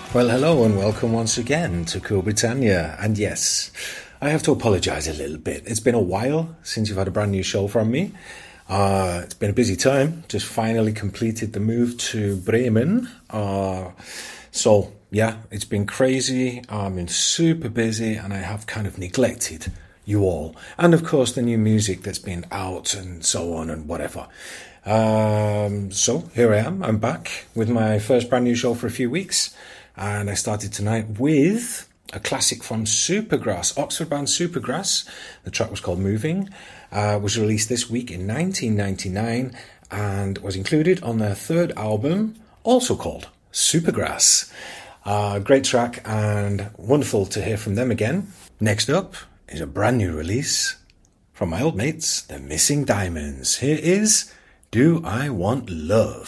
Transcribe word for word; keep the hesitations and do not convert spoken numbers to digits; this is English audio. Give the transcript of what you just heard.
Well, hello and welcome once again to Cool Britannia. And yes, I have to apologise a little bit. It's been a while since you've had a brand new show from me. Uh, it's been a busy time. Just finally completed the move to Bremen. Uh, so, yeah, it's been crazy. I've been super busy and I have kind of neglected you all. And, of course, the new music that's been out and so on and whatever. Um, so, here I am. I'm back with my first brand new show for a few weeks. And I started tonight with a classic from Supergrass, Oxford band Supergrass. The track was called Moving. Uh, was released this week in nineteen ninety-nine and was included on their third album, also called Supergrass. Uh, great track and wonderful to hear from them again. Next up is a brand new release from my old mates, the Missing Diamonds. Here is Do I Want Love?